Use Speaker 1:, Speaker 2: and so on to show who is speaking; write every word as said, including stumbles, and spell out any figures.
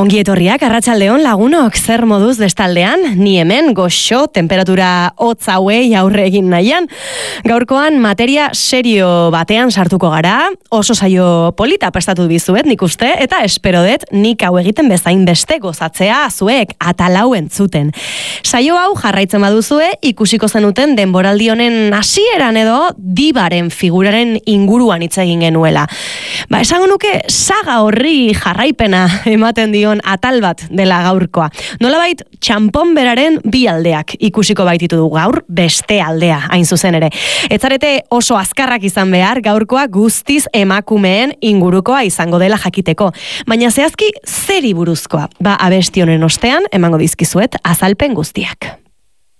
Speaker 1: Ongi etorriak, arratsaldeon lagunok, zer moduz bestaldean, ni hemen goxo, temperatura hotz hauei aurre egin nahian. Gaurkoan materia serio batean sartuko gara, oso saio polita prestatu dizuet nik uste, eta espero dut nik hau egiten bezain beste gozatzea zuek atalau entzuten. Saio hau jarraitzen baduzue, ikusiko zenuten denboraldi honen hasieran edo dibaren figuraren inguruan hitz egin genuela. Ba, esango nuke saga horri jarraipena ematen dion atal bat dela gaurkoa. Nolabait txanpon beraren bi aldeak ikusiko baititu du gaur, beste aldea hain zuzen ere. Etzarete oso azkarrak izan behar, gaurkoa guztiz emakumeen ingurukoa izango dela jakiteko. Baina zehazki zeri buruzkoa. Ba, abesti honen ostean emango dizkizuet azalpen guztiak.